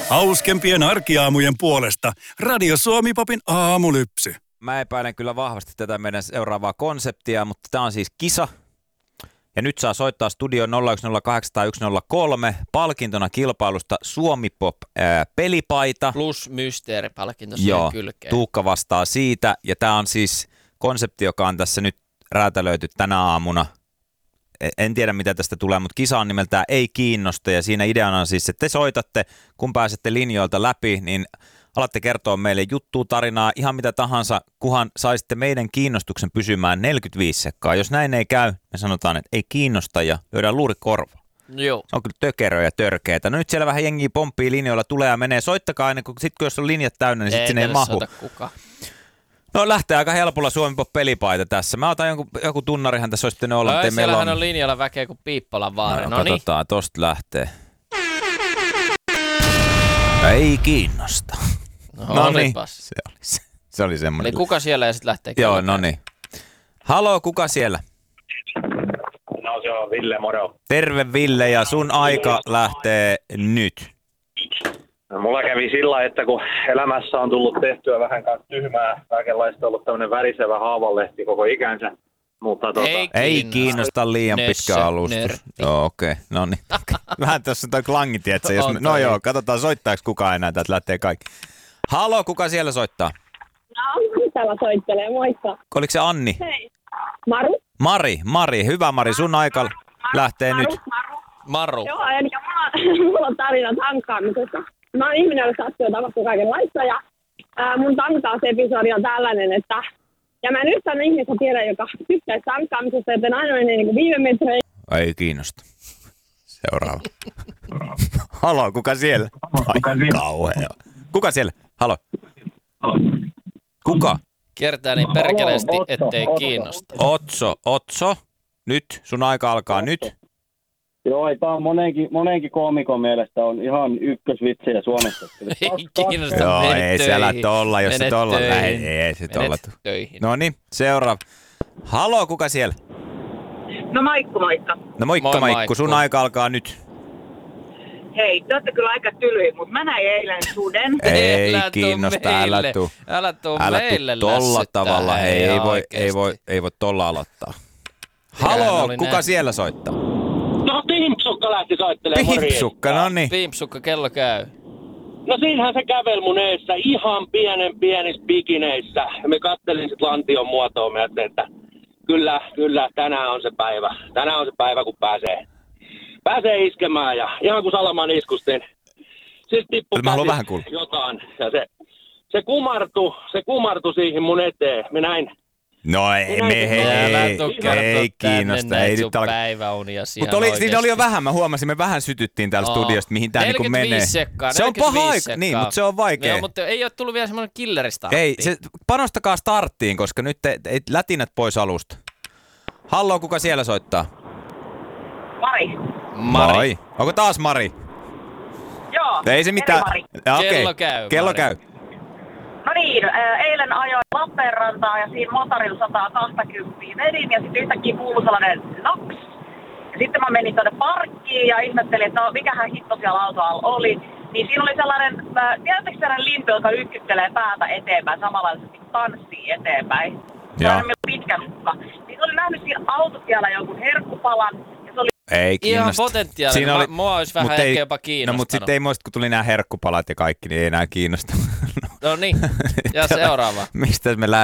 Hauskempien arkiaamujen puolesta Radio Suomi Popin aamulypsy. Mä epäilen kyllä vahvasti tätä meidän seuraavaa konseptia, mutta tää on siis kisa. Ja nyt saa soittaa studioon 0108103 palkintona kilpailusta Suomi Pop pelipaita. Plus mysteeripalkinto siihen kylkeen. Tuukka vastaa siitä. Ja tää on siis konsepti, joka on tässä nyt räätälöity tänä aamuna. En tiedä mitä tästä tulee, mutta kisa on nimeltään Ei kiinnosta ja siinä ideana on siis, että te soitatte, kun pääsette linjoilta läpi, niin alatte kertoa meille juttua, tarinaa, ihan mitä tahansa, kunhan saisitte meidän kiinnostuksen pysymään 45 sekkaa. Jos näin ei käy, me sanotaan, että ei kiinnosta ja lyödään luuri korva. Joo. Se on kyllä tökeröä ja törkeetä. No nyt siellä vähän jengiä pomppii linjoilla, tulee ja menee. Soittakaa aina, kun jos on linjat täynnä, niin sitten sinne ei mahu. No lähtee aika helpolla Suomi Pop pelipaita tässä. Mä otan joku tunnarihan tässä olisi pitänyt olla. No, siellähän on linjalla väkeä kuin Piippalan vaari. No katsotaan, tosta lähtee. Ei kiinnosta. No niin. Se oli semmoinen. Eli kuka siellä ja sitten lähtee? Joo, no niin. Haloo, kuka siellä? No se on Ville, moro. Terve Ville ja sun aika lähtee nyt. No, mulla kävi sillä, että kun elämässä on tullut tehtyä vähän kanssa tyhmää, kaikenlaista ollut tämmöinen värisevä haavanlehti koko ikänsä. Mutta ei kiinnosta liian pitkä alustus. Joo, okei. No niin. Vähän tässä on toi klangi, tietsä. No joo, katsotaan soittaako kukaan enää, täältä lähtee kaikki. Haloo, kuka siellä soittaa? No, täällä soittelee, moikka. Oliko se Anni? Hei. Maru. Mari. Hyvä Mari, sun aika lähtee nyt. Maru. Joo, eli mulla on tarina tankkaamisesta. Mä oon ihminen, jolla sattuu ja tapahtuu kaikenlaista ja mun tankkausepisodi on tällainen, että ja mä nyt on ihmistä tiedän, joka tykkää tankkaamisesta, joten aina menee niin viime metrein. Ei kiinnosta. Seuraava. Haloo, kuka siellä? Ai kauhea. Kuka siellä? Haloo. Kuka? Kiertää niin perkeleesti, ettei kiinnosta. Otso. Nyt, sun aika alkaa nyt. Joo, tämä on monenkin koomikon mielestä on ihan ykkösvitsejä Suomessa. Ei kiinnosta, joo, ei siellä tolla, jos menet se tolla. Töihin. Ei se tolla. Töihin. No niin, seuraava. Haloo, kuka siellä? No Maikku, moikka. No moikka Maikku, sun aika alkaa nyt. Hei, te olette kyllä aika tylyjä, mutta mä näin eilen suden. Ei kiinnosta, älä tuu. Älä tuu meille tolla tavalla, ei voi tolla aloittaa. Haloo, kuka siellä soittaa? No Pimpsukka lähti soittelemaan. Pimpsukka, no niin. Pimpsukka, kello käy. No siinähän se käveli mun eessä ihan pienissä bikineissä. Me kattelin sit lantion muotoa, mä ajattelin, että kyllä, tänään on se päivä. Tänään on se päivä, kun pääsee iskemään ja ihan kuin Salaman iskustin. Siis tippui jotain ja se kumartui siihen mun eteen. Me näin. No ei kiinnosta. Ei nyt päiväunia mutta siinä oli jo vähän, mä huomasin, me vähän sytyttiin täällä studiosta, mihin tää niinku menee. Sekkaa, se on paha aika, niin, mutta se on vaikea. No, mutta ei ole tullut vielä semmoinen killeristartti. Ei, panostakaa starttiin, koska nyt ei lätinät pois alusta. Halloo, kuka siellä soittaa? Mari. Onko taas Mari? Joo. Ei se mitään. Kello käy. No niin, eilen ajoin Lappeenrantaa ja siinä motorilla 120 vedin ja sitten yhtäkkiä kuului sellainen noks. Ja sitten mä menin tuonne parkkiin ja ihmettelin, että no mikähän hitto siellä autoalla oli. Niin siinä oli sellainen, tiedättekö sellainen lintu, joka ykkyttelee päätä eteenpäin, samanlaisesti tanssii eteenpäin. Sellainen pitkä lukka. Niin se oli nähnyt siinä autotiellä jonkun herkkupalan. Ei kiinnosta. Ihan potentiaalinen. Mua olisi vähän ehkä jopa kiinnostanut. No mutta sitten ei muista, kun tuli nämä herkkupalat ja kaikki, niin ei enää kiinnosta. No niin, ja seuraava. Mistä me lähdetään?